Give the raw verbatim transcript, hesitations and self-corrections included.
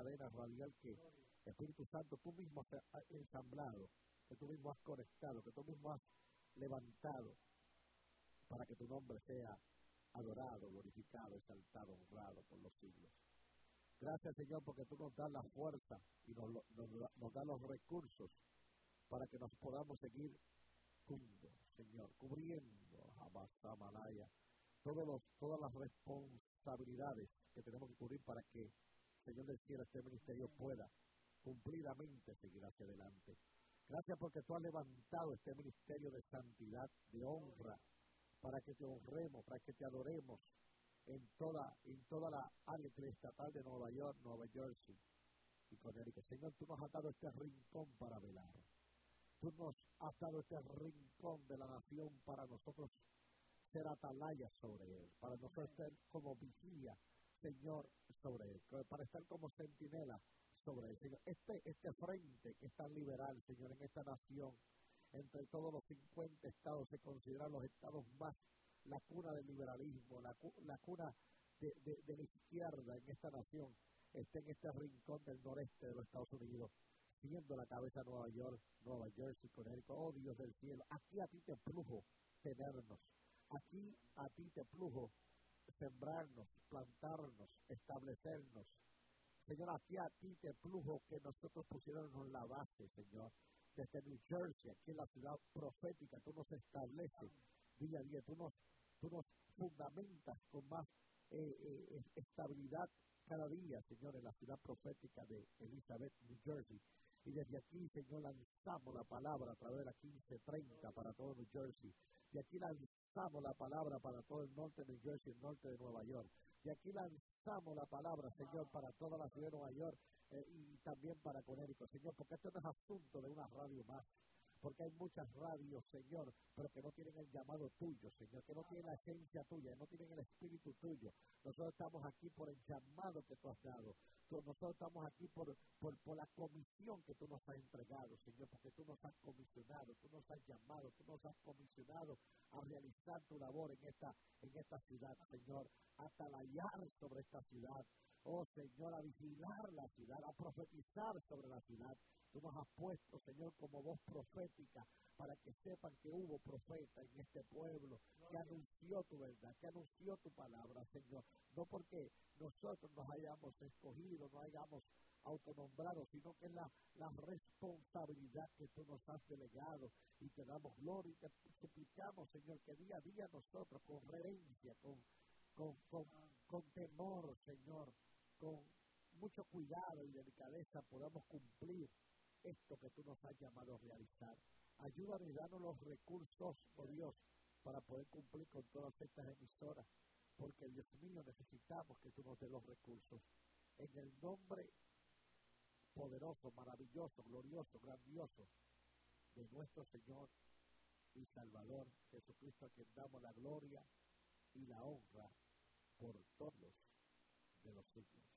cadena radial que, Espíritu Santo, tú mismo has ensamblado, que tú mismo has conectado, que tú mismo has levantado, para que tu nombre sea adorado, glorificado, exaltado, honrado por los siglos. Gracias, Señor, porque tú nos das la fuerza y nos, nos, nos das los recursos para que nos podamos seguir cubriendo, Señor, cubriendo a Basamalaya, todos los, todas las responsabilidades que tenemos que cubrir para que, Señor del cielo, este ministerio pueda cumplidamente seguir hacia adelante. Gracias porque tú has levantado este ministerio de santidad, de honra, para que te honremos, para que te adoremos en toda, en toda la área estatal de Nueva York, Nueva Jersey y Connecticut. Señor, tú nos has dado este rincón para velar. Tú nos has dado este rincón de la nación para nosotros ser atalayas sobre él, para nosotros estar como vigía, Señor, sobre él, para estar como centinela sobre él, Señor. Este, este frente que es tan liberal, Señor, en esta nación, entre todos los cincuenta estados, se consideran los estados más, la cuna del liberalismo, la, la cuna de, de, de la izquierda en esta nación, está en este rincón del noreste de los Estados Unidos, siendo la cabeza Nueva York, Nueva Jersey, Connecticut. Oh Dios del cielo, aquí a ti te plujo tenernos, aquí a ti te plujo sembrarnos, plantarnos, establecernos. Señor, aquí a ti te plujo que nosotros pusiéramos la base, Señor, desde New Jersey, aquí en la ciudad profética. Tú nos estableces día a día, tú nos, tú nos fundamentas con más eh, eh, estabilidad cada día, Señor, en la ciudad profética de Elizabeth, New Jersey. Y desde aquí, Señor, lanzamos la palabra a través de la quince treinta para todo New Jersey. Y aquí lanzamos la palabra para todo el norte de New Jersey, el norte de Nueva York. Y aquí lanzamos la palabra, Señor, para toda la ciudad de Nueva York eh, y también para Connecticut, Señor, porque esto no es asunto de una radio más. Porque hay muchas radios, Señor, pero que no tienen el llamado tuyo, Señor, que no tienen la esencia tuya, no tienen el espíritu tuyo. Nosotros estamos aquí por el llamado que tú has dado. Nosotros estamos aquí por, por, por la comisión que tú nos has entregado, Señor, porque tú nos has comisionado, tú nos has llamado, tú nos has comisionado a realizar tu labor en esta, en esta ciudad, Señor, a atalayar sobre esta ciudad. Oh, Señor, a vigilar la ciudad, a profetizar sobre la ciudad. Tú nos has puesto, Señor, como voz profética para que sepan que hubo profeta en este pueblo que anunció tu verdad, que anunció tu palabra, Señor. No porque nosotros nos hayamos escogido, nos hayamos autonombrado, sino que es la, la responsabilidad que tú nos has delegado y te damos gloria y te suplicamos, Señor, que día a día nosotros con reverencia, con, con, con, con temor, Señor, con mucho cuidado y delicadeza podamos cumplir esto que tú nos has llamado a realizar. Ayúdanos y danos los recursos, oh Dios, para poder cumplir con todas estas emisoras, porque Dios mío, necesitamos que tú nos des los recursos. En el nombre poderoso, maravilloso, glorioso, grandioso de nuestro Señor y Salvador Jesucristo, a quien damos la gloria y la honra por todos de los siglos.